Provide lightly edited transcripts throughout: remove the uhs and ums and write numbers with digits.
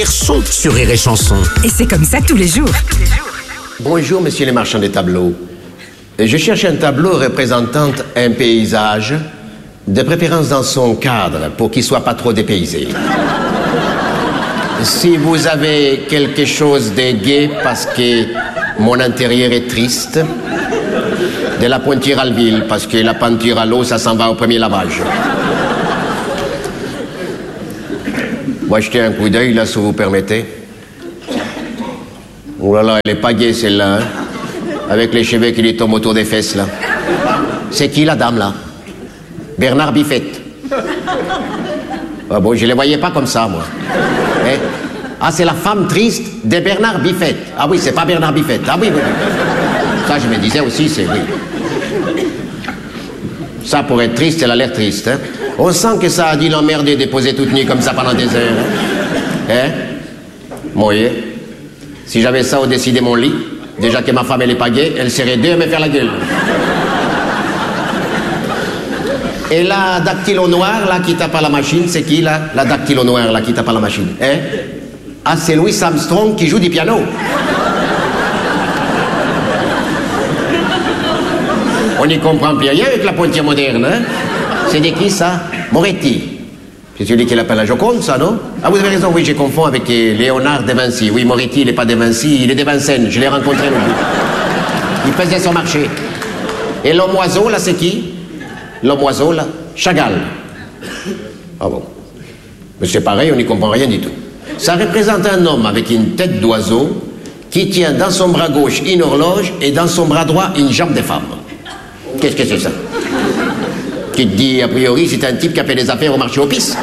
Son sur Rire et Chanson. Et c'est comme ça tous les jours. Bonjour, messieurs les marchands de tableaux. Je cherche un tableau représentant un paysage, de préférence dans son cadre, pour qu'il ne soit pas trop dépaysé. Si vous avez quelque chose de gai, parce que mon intérieur est triste, de la peinture à l'huile, parce que la peinture à l'eau, ça s'en va au premier lavage. Moi, jetez un coup d'œil, là, si vous permettez. Oh là là, elle est pas gaie, celle-là, hein? Avec les cheveux qui lui tombent autour des fesses, là. C'est qui, la dame, là? Bernard Biffette. Ah bon, je les voyais pas comme ça, moi. Eh? Ah, c'est la femme triste de Bernard Biffette. Ah oui, c'est pas Bernard Biffette. Ah oui, oui. Ça, je me disais aussi, c'est oui. Ça, pour être triste, elle a l'air triste, hein? On sent que ça a dû l'emmerder de poser toute nue comme ça pendant des heures. Hein? Moi, si j'avais ça au-dessus de mon lit, déjà que ma femme, elle est pas gaie, elle serait deux à me faire la gueule. Et la dactylo noire, là, qui tape à la machine, c'est qui, là? La dactylo noire, là, qui tape à la machine. Hein? Ah, c'est Louis Armstrong qui joue du piano. On n'y comprend plus rien avec la pointure moderne, hein? C'est de qui, ça? Moretti. C'est celui qui l'appelle la Joconde, ça, non? Ah, vous avez raison, oui, je confonds avec Léonard de Vinci. Oui, Moretti, il n'est pas de Vinci, il est de Vincennes. Je l'ai rencontré l'autre jour. Il faisait son marché. Et l'homme oiseau, là, c'est qui? L'homme oiseau, là? Chagall. Ah bon? Mais c'est pareil, on n'y comprend rien du tout. Ça représente un homme avec une tête d'oiseau qui tient dans son bras gauche une horloge et dans son bras droit une jambe de femme. Qu'est-ce que c'est ça? Tu te dis, a priori, c'est un type qui a fait des affaires au marché aux pistes.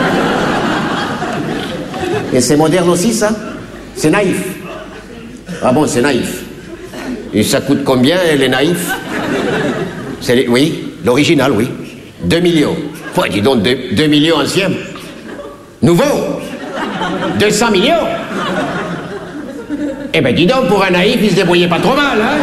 Et c'est moderne aussi, ça? C'est naïf. Ah bon, c'est naïf. Et ça coûte combien, les naïfs? Oui, l'original, oui. 2 millions. Ouais, dis donc, 2 millions anciens. Nouveau 200 millions. Eh ben, dis donc, pour un naïf, il se débrouillait pas trop mal, hein?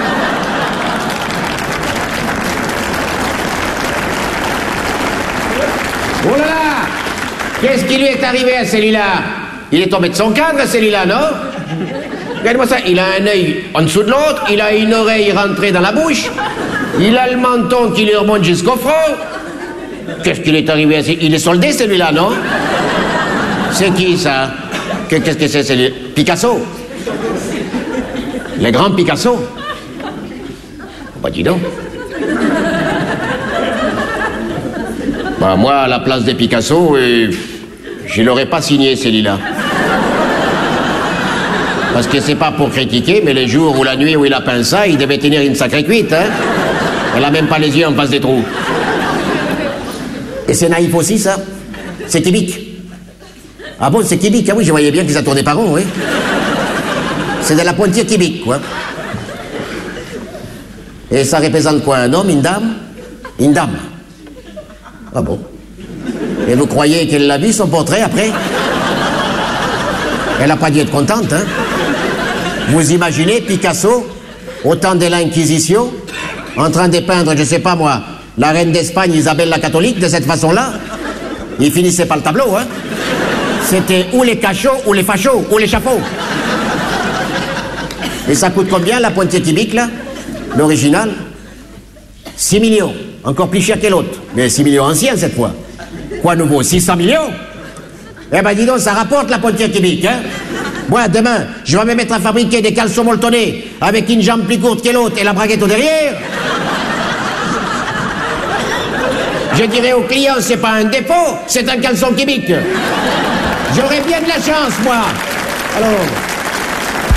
Oh là là! Qu'est-ce qui lui est arrivé à celui-là? Il est tombé de son cadre, celui-là, non? Regarde-moi ça, il a un œil en dessous de l'autre, il a une oreille rentrée dans la bouche, il a le menton qui lui remonte jusqu'au front. Qu'est-ce qui lui est arrivé à celui-là? Il est soldé, celui-là, non? C'est qui, ça? Qu'est-ce que c'est, celui-là? Picasso? Le grand Picasso? Bah, dis donc. Bah, moi, à la place de Picasso, je l'aurais pas signé, celui-là. Parce que c'est pas pour critiquer, mais les jours ou la nuit où il a peint ça, il devait tenir une sacrée cuite, hein. Elle a même pas les yeux en face des trous. Et c'est naïf aussi, ça? C'est Québec. Ah bon, c'est Québec, ah oui, je voyais bien qu'ils a tourné par rond, oui. C'est de la pointure Québec, quoi. Et ça représente quoi, un homme, une dame? Une dame. Ah bon? Et vous croyez qu'elle l'a vu, son portrait, après? Elle n'a pas dû être contente, hein? Vous imaginez Picasso, au temps de l'Inquisition, en train de peindre, je sais pas moi, la reine d'Espagne, Isabelle la catholique, de cette façon-là? Il finissait pas le tableau, hein? C'était ou les cachots, ou les fachos, ou les chapeaux. Et ça coûte combien, la pointure typique, là? L'original? 6 millions. Encore plus cher que l'autre. Mais 6 millions anciens, cette fois. Quoi nouveau? 600 millions? Eh ben, dis donc, ça rapporte la pointure typique, hein? Moi, demain, je vais me mettre à fabriquer des caleçons molletonnés avec une jambe plus courte que l'autre et la braguette au derrière. Je dirais aux clients, c'est pas un défaut, c'est un caleçon Québec. J'aurais bien de la chance, moi. Alors...